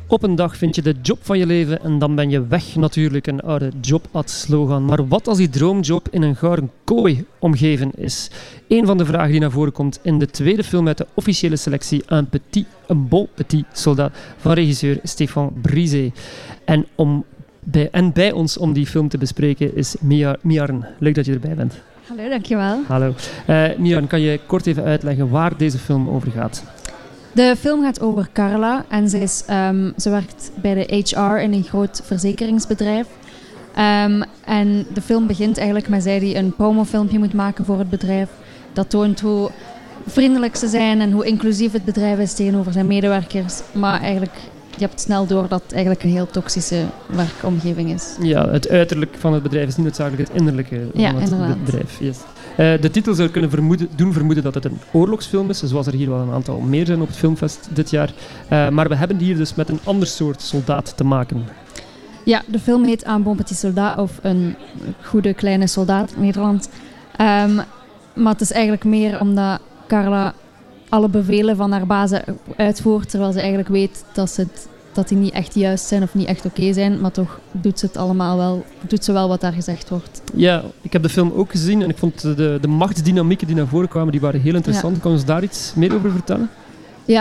Op een dag vind je de job van je leven en dan ben je weg natuurlijk, een oude jobad-slogan. Maar wat als die droomjob in een gouden kooi omgeven is? Een van de vragen die naar voren komt in de tweede film uit de officiële selectie Un bon petit soldat van regisseur Stéphane Brisé. En bij ons om die film te bespreken is Miarn. Leuk dat je erbij bent. Hallo, dankjewel. Hallo. Miarn, kan je kort even uitleggen waar deze film over gaat? De film gaat over Carla en ze werkt bij de HR in een groot verzekeringsbedrijf. En de film begint eigenlijk met zij die een promofilmpje moet maken voor het bedrijf. Dat toont hoe vriendelijk ze zijn en hoe inclusief het bedrijf is tegenover zijn medewerkers. Maar eigenlijk, je hebt snel door dat het eigenlijk een heel toxische werkomgeving is. Ja, het uiterlijk van het bedrijf is niet noodzakelijk het innerlijke van het bedrijf. Yes. De titel zou kunnen doen vermoeden dat het een oorlogsfilm is, zoals er hier wel een aantal meer zijn op het filmfest dit jaar. Maar we hebben hier dus met een ander soort soldaat te maken. Ja, de film heet Un bon petit soldat, of een goede kleine soldaat in Nederland. Maar het is eigenlijk meer omdat Carla alle bevelen van haar bazen uitvoert, terwijl ze eigenlijk weet dat die niet echt juist zijn of niet echt oké zijn, maar toch doet ze het allemaal wel, doet ze wel wat daar gezegd wordt. Ja, ik heb de film ook gezien en ik vond de machtsdynamieken die naar voren kwamen, die waren heel interessant. Ja. Kan je ons daar iets meer over vertellen?